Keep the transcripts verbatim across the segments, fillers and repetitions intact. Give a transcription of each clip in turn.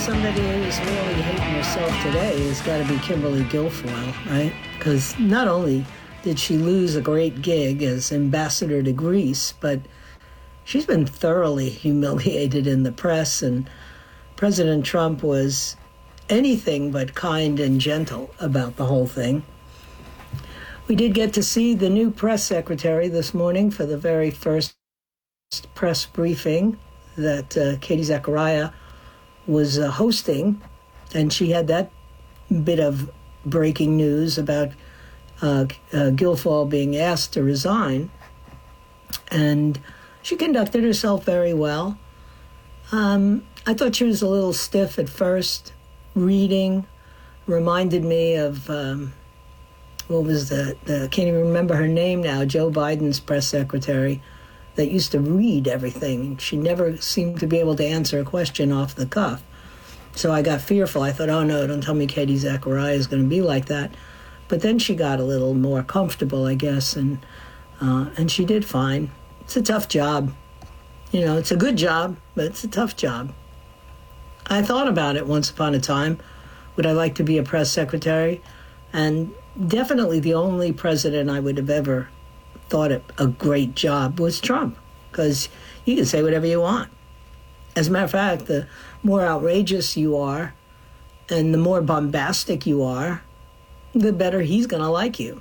somebody who's really hating herself today has got to be Kimberly Guilfoyle, right? Because not only did she lose a great gig as ambassador to Greece, but she's been thoroughly humiliated in the press, and President Trump was anything but kind and gentle about the whole thing. We did get to see the new press secretary this morning for the very first press briefing that uh, Katie Zachariah was uh, hosting, and she had that bit of breaking news about uh, uh, Guilfoyle being asked to resign, and she conducted herself very well. Um, I thought she was a little stiff at first. Reading reminded me of, um, what was the, the, I can't even remember her name now, Joe Biden's press secretary, that used to read everything. She never seemed to be able to answer a question off the cuff. So I got fearful. I thought, oh no, don't tell me Katie Zachariah is going to be like that. But then she got a little more comfortable, I guess, and uh, and she did fine. It's a tough job. You know, it's a good job, but it's a tough job. I thought about it once upon a time. Would I like to be a press secretary? And definitely the only president I would have ever thought it a great job was Trump, because you can say whatever you want. As a matter of fact, the more outrageous you are and the more bombastic you are, the better he's going to like you.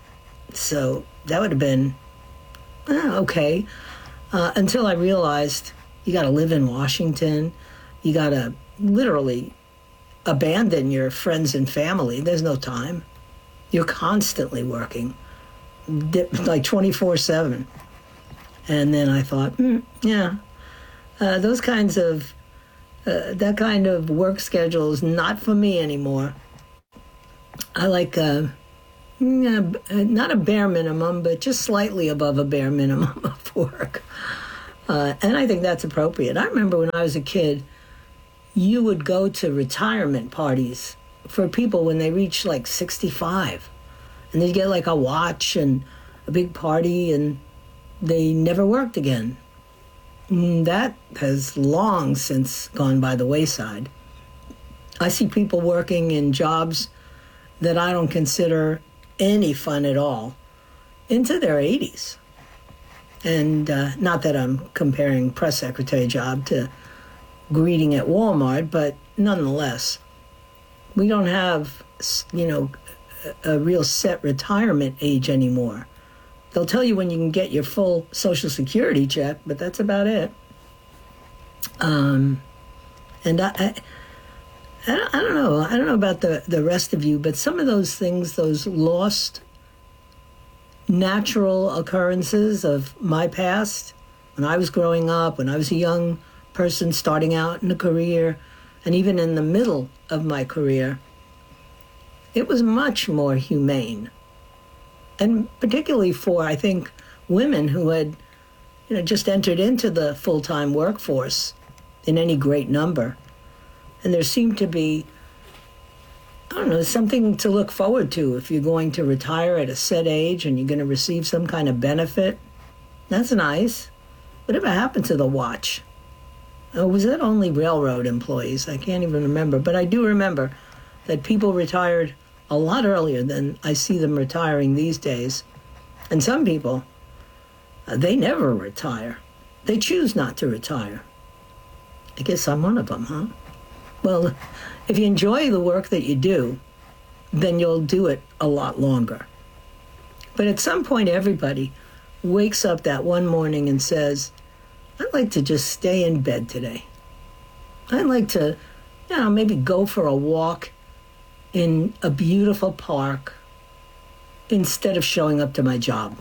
So that would have been eh, okay, uh, until I realized you got to live in Washington. You got to literally abandon your friends and family. There's no time. You're constantly working, like twenty-four seven. And then I thought, mm, yeah, uh, those kinds of, uh, that kind of work schedule is not for me anymore. I like, uh, yeah, not a bare minimum, but just slightly above a bare minimum of work. Uh, and I think that's appropriate. I remember when I was a kid, you would go to retirement parties for people when they reached like sixty-five. And they'd get like a watch and a big party, and they never worked again. And that has long since gone by the wayside. I see people working in jobs that I don't consider any fun at all into their eighties. And uh, not that I'm comparing press secretary job to greeting at Walmart, but nonetheless, we don't have, you know, a real set retirement age anymore. They'll tell you when you can get your full Social Security check, but that's about it. Um, and I, I, I don't I don't know. I don't know about the, the rest of you, but some of those things, those lost natural occurrences of my past, when I was growing up, when I was a young person starting out in a career, and even in the middle of my career, it was much more humane. And particularly for, I think, women who had, you know, just entered into the full-time workforce in any great number. And there seemed to be, I don't know, something to look forward to if you're going to retire at a set age and you're going to receive some kind of benefit. That's nice. Whatever happened to the watch? Oh, was that only railroad employees? I can't even remember. But I do remember that people retired a lot earlier than I see them retiring these days. And some people, uh, they never retire. They choose not to retire. I guess I'm one of them, huh? Well, if you enjoy the work that you do, then you'll do it a lot longer. But at some point, everybody wakes up that one morning and says, I'd like to just stay in bed today. I'd like to, you know, maybe go for a walk in a beautiful park instead of showing up to my job.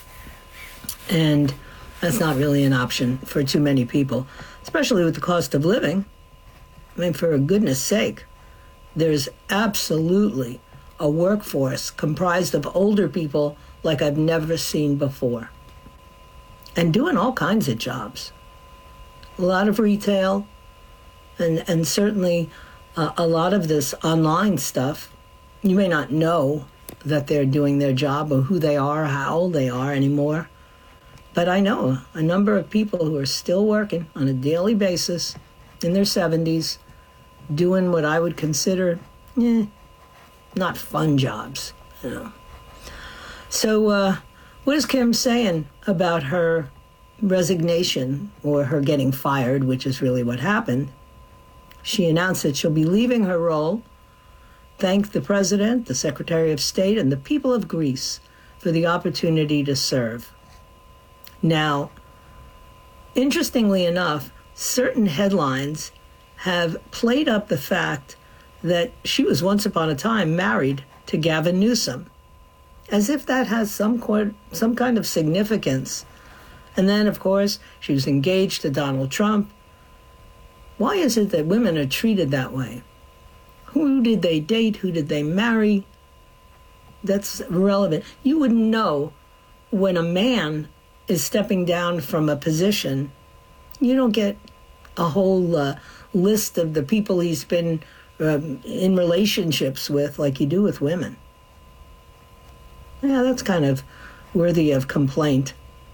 And that's not really an option for too many people, especially with the cost of living. I mean, for goodness sake, there's absolutely a workforce comprised of older people like I've never seen before, and doing all kinds of jobs. A lot of retail, and, and certainly uh, a lot of this online stuff. You may not know that they're doing their job or who they are, how old they are anymore. But I know a number of people who are still working on a daily basis in their seventies, doing what I would consider, eh, not fun jobs, you know. So uh, what is Kim saying about her resignation, or her getting fired, which is really what happened? She announced that she'll be leaving her role, thanked the president, the Secretary of State, and the people of Greece for the opportunity to serve. Now, interestingly enough, certain headlines have played up the fact that she was once upon a time married to Gavin Newsom, as if that has some, some kind of significance. And then, of course, she was engaged to Donald Trump. Why is it that women are treated that way? Who did they date? Who did they marry? That's irrelevant. You wouldn't know when a man is stepping down from a position. You don't get a whole uh, list of the people he's been um, in relationships with like you do with women. Yeah, that's kind of worthy of complaint.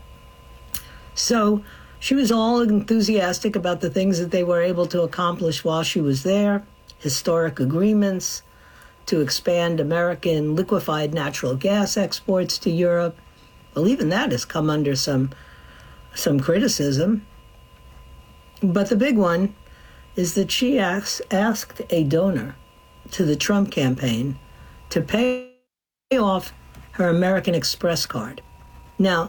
So she was all enthusiastic about the things that they were able to accomplish while she was there, historic agreements to expand American liquefied natural gas exports to Europe. Well, even that has come under some some criticism. But the big one is that she asked, asked a donor to the Trump campaign to pay off her American Express card. Now,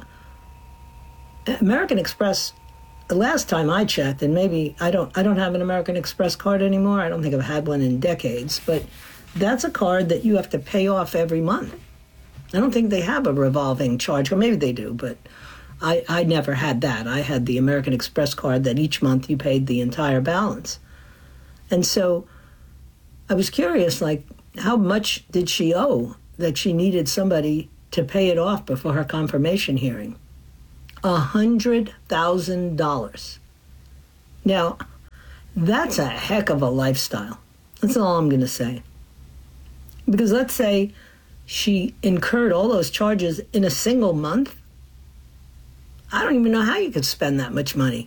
American Express, the last time I checked, and maybe I don't I don't have an American Express card anymore. I don't think I've had one in decades, but that's a card that you have to pay off every month. I don't think they have a revolving charge, or maybe they do, but I, I never had that. I had the American Express card that each month you paid the entire balance. And so I was curious, like, how much did she owe that she needed somebody to pay it off before her confirmation hearing? A hundred thousand dollars. Now, that's a heck of a lifestyle. That's all I'm going to say. Because let's say she incurred all those charges in a single month. I don't even know how you could spend that much money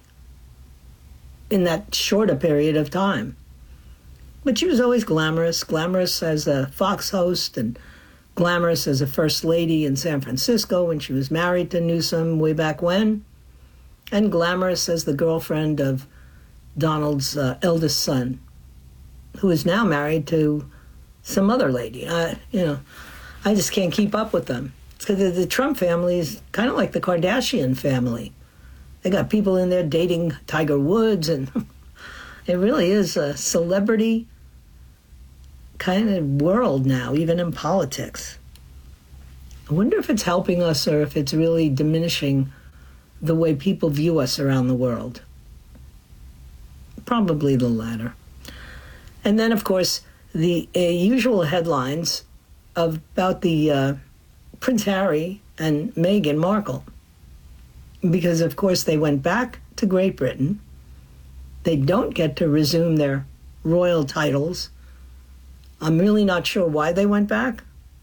in that short a period of time. But she was always glamorous, glamorous as a Fox host and glamorous as a first lady in San Francisco when she was married to Newsom way back when, and glamorous as the girlfriend of Donald's uh, eldest son, who is now married to some other lady. I, you know, I just can't keep up with them. It's because the, the Trump family is kind of like the Kardashian family. They got people in there dating Tiger Woods, and it really is a celebrity kind of world now, even in politics. I wonder if it's helping us or if it's really diminishing the way people view us around the world. Probably the latter. And then, of course, the uh, usual headlines of, about the uh, Prince Harry and Meghan Markle. Because, of course, they went back to Great Britain. They don't get to resume their royal titles. I'm really not sure why they went back.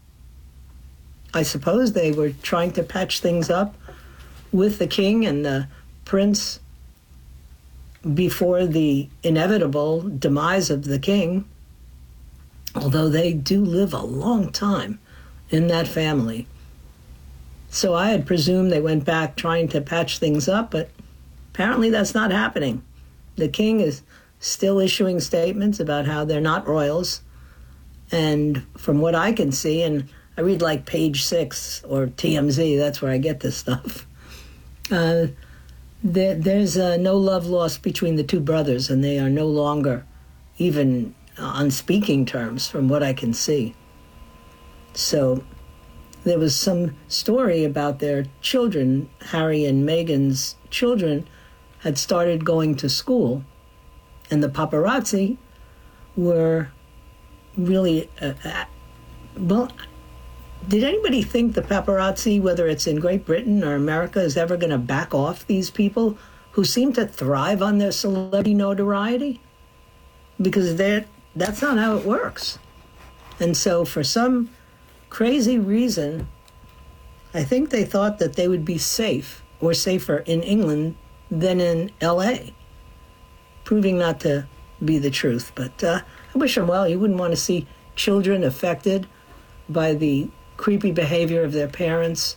I suppose they were trying to patch things up with the king and the prince before the inevitable demise of the king, although they do live a long time in that family. So I had presumed they went back trying to patch things up, but apparently that's not happening. The king is still issuing statements about how they're not royals. And from what I can see, and I read like Page Six or T M Z, that's where I get this stuff, uh, there, there's uh, no love lost between the two brothers, and they are no longer even on speaking terms from what I can see. So there was some story about their children. Harry and Meghan's children had started going to school, and the paparazzi were really, uh, uh, well, did anybody think the paparazzi, whether it's in Great Britain or America, is ever going to back off these people who seem to thrive on their celebrity notoriety? Because they're, that's not how it works. And so for some crazy reason, I think they thought that they would be safe or safer in England than in L A, proving not to be the truth. But uh, I wish him well. You wouldn't want to see children affected by the creepy behavior of their parents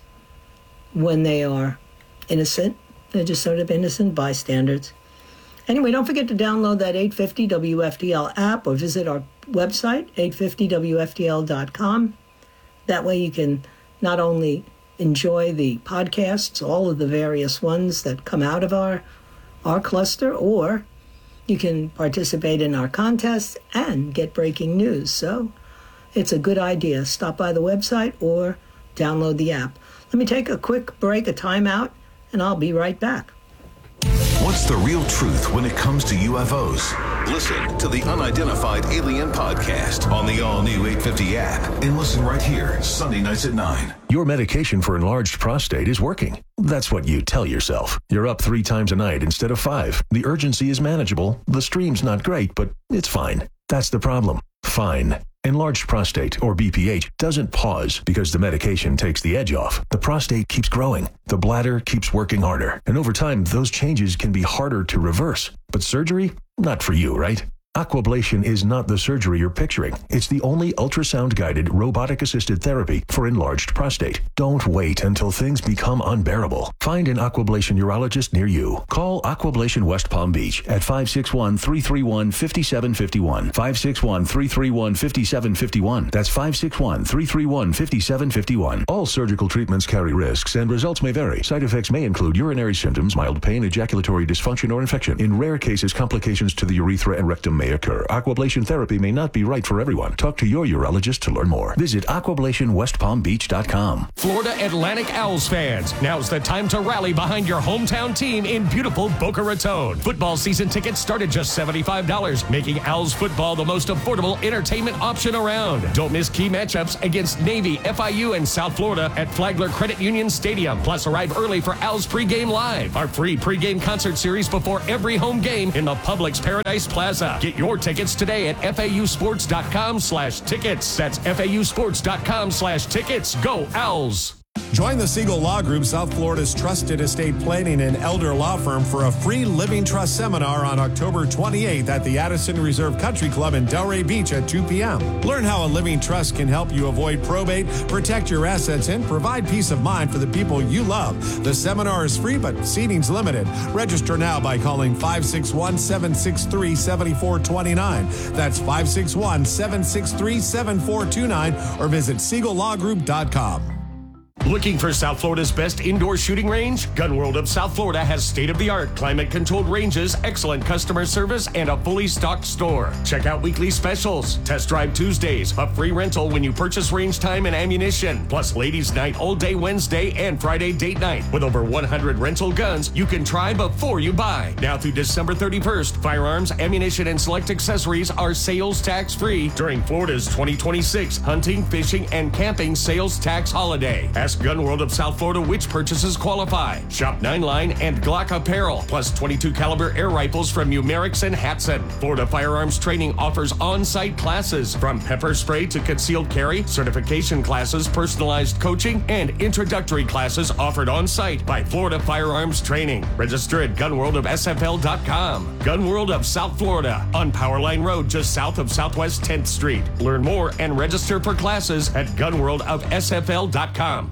when they are innocent. They're just sort of innocent bystanders. Anyway, don't forget to download that eight fifty W F D L app or visit our website, eight fifty W F D L dot com. That way you can not only enjoy the podcasts, all of the various ones that come out of our, our cluster, or you can participate in our contests and get breaking news. So it's a good idea. Stop by the website or download the app. Let me take a quick break, a timeout, and I'll be right back. What's the real truth when it comes to U F Os? Listen to the Unidentified Alien Podcast on the all-new eight fifty app and listen right here, Sunday nights at nine. Your medication for enlarged prostate is working. That's what you tell yourself. You're up three times a night instead of five. The urgency is manageable. The stream's not great, but it's fine. That's the problem. Fine. Enlarged prostate, or B P H, doesn't pause because the medication takes the edge off. The prostate keeps growing. The bladder keeps working harder. And over time, those changes can be harder to reverse. But surgery? Not for you, right? Aquablation is not the surgery you're picturing. It's the only ultrasound-guided, robotic-assisted therapy for enlarged prostate. Don't wait until things become unbearable. Find an Aquablation urologist near you. Call Aquablation West Palm Beach at five six one, three three one, five seven five one. five six one, three three one, five seven five one. That's five six one, three three one, five seven five one. All surgical treatments carry risks, and results may vary. Side effects may include urinary symptoms, mild pain, ejaculatory dysfunction, or infection. In rare cases, complications to the urethra and rectum may occur. Aquablation therapy may not be right for everyone. Talk to your urologist to learn more. Visit aquablation west palm beach dot com. Florida Atlantic Owls fans, now's the time to rally behind your hometown team in beautiful Boca Raton. Football season tickets start at just seventy-five dollars, making Owls football the most affordable entertainment option around. Don't miss key matchups against Navy, F I U, and South Florida at Flagler Credit Union Stadium. Plus, arrive early for Owls Pregame Live, our free pregame concert series before every home game in the Publix Paradise Plaza. Get your tickets today at F A U sports dot com slash tickets. That's F A U sports dot com slash tickets. Go Owls! Join the Siegel Law Group, South Florida's trusted estate planning and elder law firm, for a free living trust seminar on October twenty-eighth at the Addison Reserve Country Club in Delray Beach at two p.m. Learn how a living trust can help you avoid probate, protect your assets, and provide peace of mind for the people you love. The seminar is free, but seating's limited. Register now by calling five six one, seven six three, seven four two nine. That's five six one, seven six three, seven four two nine, or visit siegel law group dot com. Looking for South Florida's best indoor shooting range? Gun World of South Florida has state-of-the-art climate-controlled ranges, excellent customer service, and a fully stocked store. Check out weekly specials, test drive Tuesdays, a free rental when you purchase range time and ammunition, plus ladies' night all day Wednesday and Friday date night. With over one hundred rental guns, you can try before you buy. Now through December thirty-first, firearms, ammunition, and select accessories are sales tax-free during Florida's twenty twenty-six hunting, fishing, and camping sales tax holiday. Ask Gun World of South Florida which purchases qualify. Shop nine line and Glock apparel, plus twenty-two caliber air rifles from Umerix and Hatson. Florida Firearms Training offers on-site classes from pepper spray to concealed carry, certification classes, personalized coaching, and introductory classes offered on-site by Florida Firearms Training. Register at gun world of S F L dot com. Gun World of South Florida on Powerline Road, just south of Southwest tenth Street. Learn more and register for classes at gun world of S F L dot com.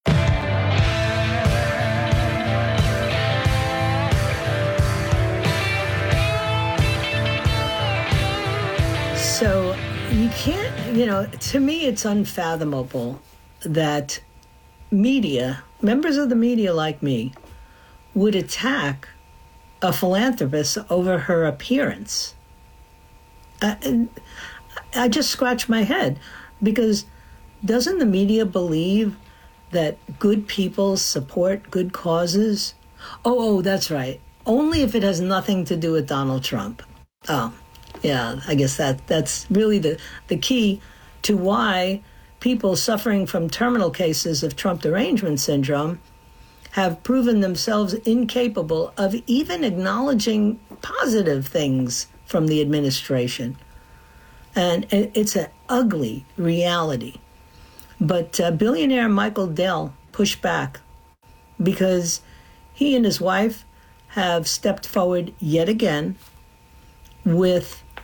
So you can't, you know, to me it's unfathomable that media, members of the media like me, would attack a philanthropist over her appearance. I, I just scratch my head, because doesn't the media believe that good people support good causes? Oh, oh, that's right. Only if it has nothing to do with Donald Trump. Oh, yeah, I guess that that's really the, the key to why people suffering from terminal cases of Trump derangement syndrome have proven themselves incapable of even acknowledging positive things from the administration. And it's an ugly reality. But uh, billionaire Michael Dell pushed back because he and his wife have stepped forward yet again with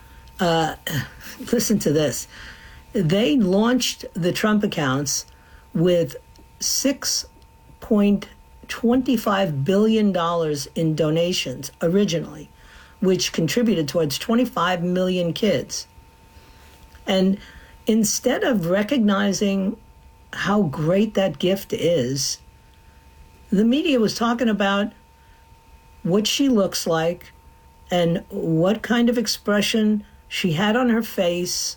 Uh, listen to this. They launched the Trump accounts with six point two five billion dollars in donations originally, which contributed towards twenty-five million kids. And instead of recognizing how great that gift is, the media was talking about what she looks like and what kind of expression she had on her face.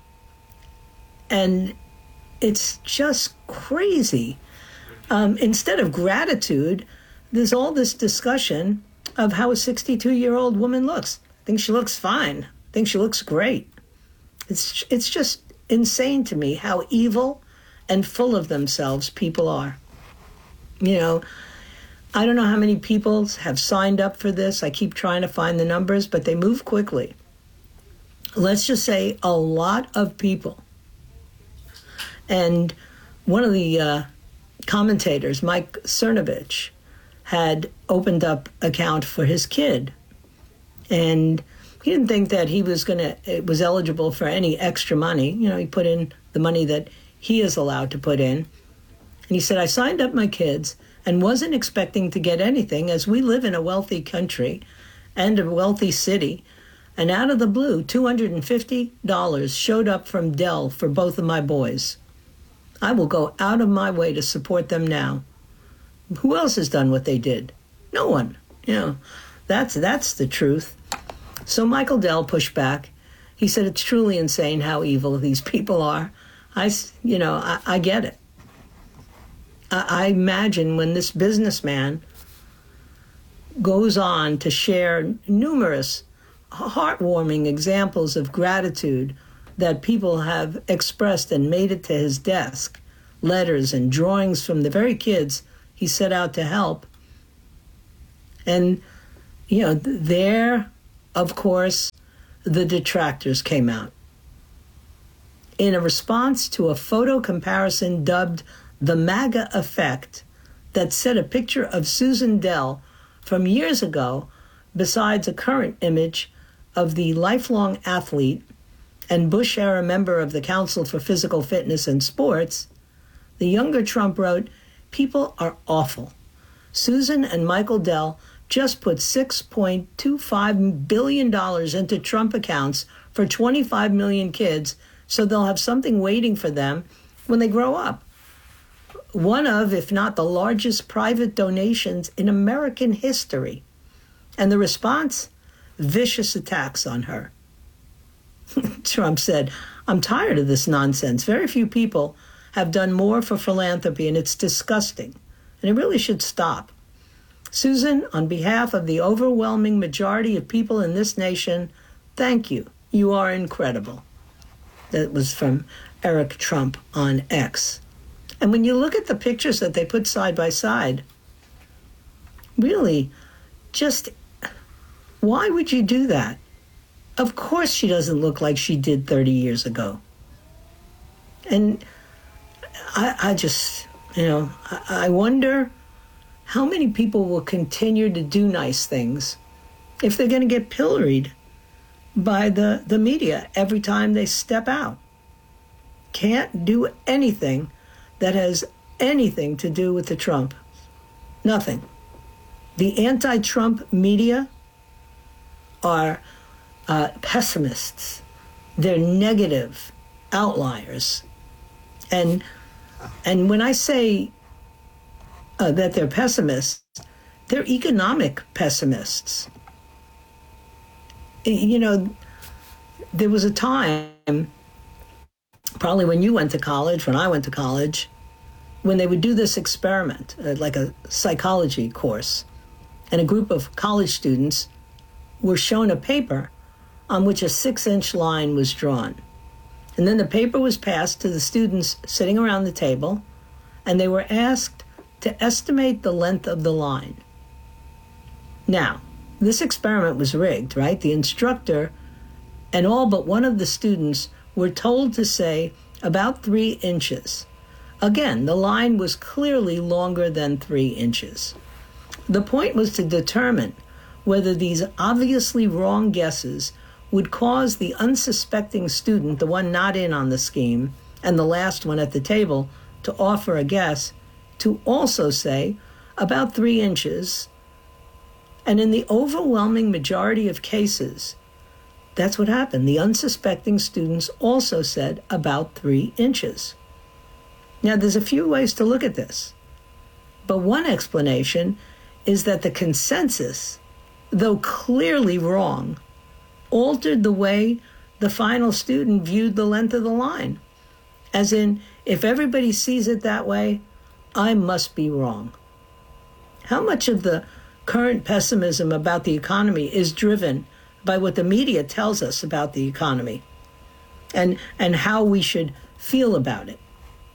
And it's just crazy. Um, instead of gratitude, there's all this discussion of how a sixty-two-year-old woman looks. I think she looks fine. I think she looks great. It's it's just insane to me how evil and full of themselves people are. You know, I don't know how many people have signed up for this. I keep trying to find the numbers, but they move quickly. Let's just say a lot of people. And one of the uh, commentators, Mike Cernovich, had opened up account for his kid. And he didn't think that he was going to, it was eligible for any extra money. You know, he put in the money that he is allowed to put in. And he said, I signed up my kids and wasn't expecting to get anything, as we live in a wealthy country and a wealthy city. And out of the blue, two hundred fifty dollars showed up from Dell for both of my boys. I will go out of my way to support them now. Who else has done what they did? No one. You know, that's that's the truth. So Michael Dell pushed back. He said, it's truly insane how evil these people are. I, you know, I, I get it. I, I imagine when this businessman goes on to share numerous heartwarming examples of gratitude that people have expressed and made it to his desk, letters and drawings from the very kids he set out to help. And, you know, there, of course, the detractors came out. In a response to a photo comparison dubbed the MAGA effect that set a picture of Susan Dell from years ago besides a current image of the lifelong athlete and Bush-era member of the Council for Physical Fitness and Sports, the younger Trump wrote, people are awful. Susan and Michael Dell just put six point two five billion dollars into Trump accounts for twenty-five million kids, so they'll have something waiting for them when they grow up. One of, if not the largest private donations in American history. And the response? Vicious attacks on her. Trump said, I'm tired of this nonsense. Very few people have done more for philanthropy, and it's disgusting. And it really should stop. Susan, on behalf of the overwhelming majority of people in this nation, thank you. You are incredible. That was from Eric Trump on X. And when you look at the pictures that they put side by side, really, just why would you do that? Of course she doesn't look like she did thirty years ago. And I, I just, you know, I, I wonder how many people will continue to do nice things if they're going to get pilloried by the, the media every time they step out. Can't do anything that has anything to do with the Trump. Nothing. The anti-Trump media are uh, pessimists. They're negative outliers. And and when I say uh, that they're pessimists, they're economic pessimists. You know, there was a time, probably when you went to college, when I went to college, when they would do this experiment, uh, like a psychology course, and a group of college students were shown a paper on which a six-inch line was drawn. And then the paper was passed to the students sitting around the table, and they were asked to estimate the length of the line. Now, this experiment was rigged, right? The instructor and all but one of the students were told to say about three inches. Again, the line was clearly longer than three inches. The point was to determine whether these obviously wrong guesses would cause the unsuspecting student, the one not in on the scheme, and the last one at the table, to offer a guess, to also say about three inches. And in the overwhelming majority of cases, that's what happened. The unsuspecting students also said about three inches. Now, there's a few ways to look at this, but one explanation is that the consensus, though clearly wrong, altered the way the final student viewed the length of the line. As in, if everybody sees it that way, I must be wrong. How much of the current pessimism about the economy is driven by what the media tells us about the economy and, and how we should feel about it?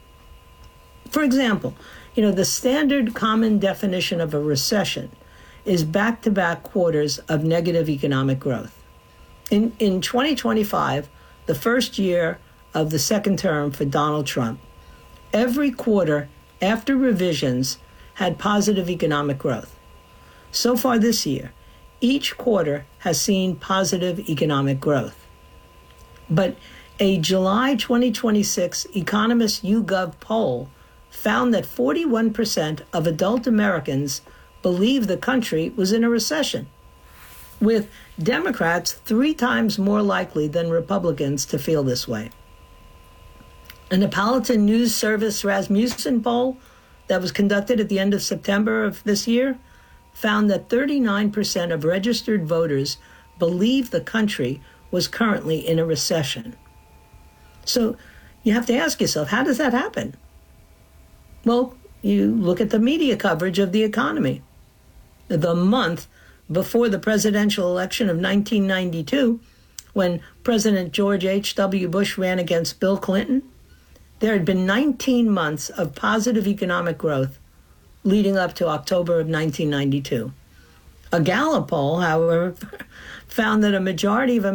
For example, you know, the standard common definition of a recession is back-to-back quarters of negative economic growth. In, in twenty twenty-five, the first year of the second term for Donald Trump, every quarter after revisions had positive economic growth. So far this year, each quarter has seen positive economic growth. But a July twenty twenty-six Economist YouGov poll found that forty-one percent of adult Americans believe the country was in a recession, with Democrats three times more likely than Republicans to feel this way. A Neapolitan News Service Rasmussen poll that was conducted at the end of September of this year found that thirty-nine percent of registered voters believe the country was currently in a recession. So you have to ask yourself, how does that happen? Well, you look at the media coverage of the economy. The month before the presidential election of nineteen ninety-two, when President George H W Bush ran against Bill Clinton, there had been nineteen months of positive economic growth leading up to October of nineteen ninety-two. A Gallup poll, however, found that a majority of